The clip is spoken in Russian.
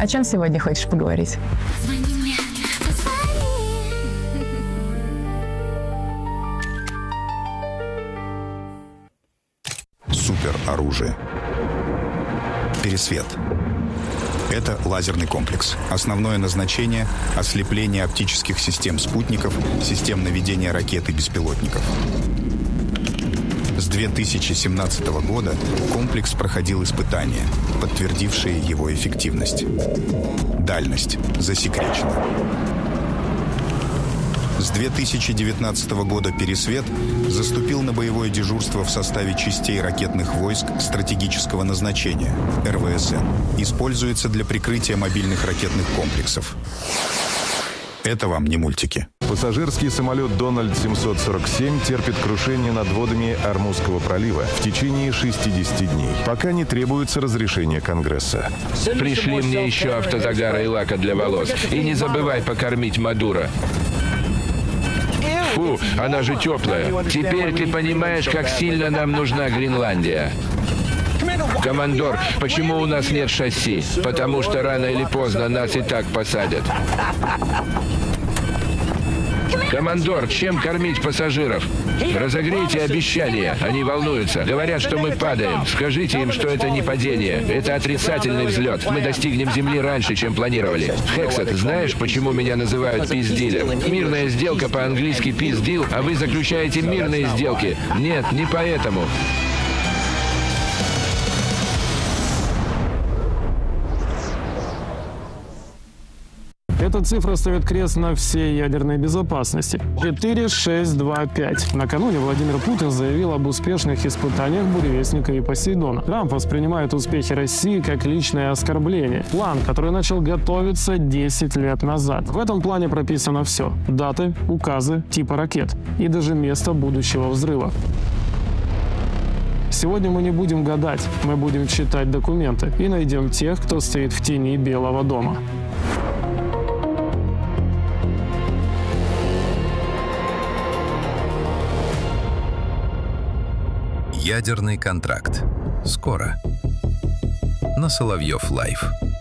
О чем сегодня хочешь поговорить? Супероружие. Пересвет. Это лазерный комплекс. Основное назначение – ослепление оптических систем спутников, систем наведения ракет и беспилотников. С 2017 года комплекс проходил испытания, подтвердившие его эффективность. Дальность засекречена. С 2019 года «Пересвет» заступил на боевое дежурство в составе частей ракетных войск стратегического назначения РВСН. Используется для прикрытия мобильных ракетных комплексов. Это вам не мультики. Пассажирский самолет «Дональд-747» терпит крушение над водами Ормузского пролива в течение 60 дней, пока не требуется разрешение Конгресса. Пришли мне еще автозагара и лака для волос. И не забывай покормить Мадуро. Фу, она же теплая. Теперь ты понимаешь, как сильно нам нужна Гренландия. Командор, почему у нас нет шасси? Потому что рано или поздно нас и так посадят. Командор, чем кормить пассажиров? Разогрейте обещания. Они волнуются. Говорят, что мы падаем. Скажите им, что это не падение. Это отрицательный взлет. Мы достигнем Земли раньше, чем планировали. Хексет, знаешь, почему меня называют пиздилем? Мирная сделка по-английски peace deal, а вы заключаете мирные сделки. Нет, не поэтому. Эта цифра ставит крест на всей ядерной безопасности. 4, 6, 2, 5. Накануне Владимир Путин заявил об успешных испытаниях «Буревестника» и «Посейдона». Трамп воспринимает успехи России как личное оскорбление. План, который начал готовиться 10 лет назад. В этом плане прописано все. Даты, указы, типы ракет и даже место будущего взрыва. Сегодня мы не будем гадать, мы будем читать документы и найдем тех, кто стоит в тени Белого дома. Ядерный контракт. Скоро. На Соловьев Лайв.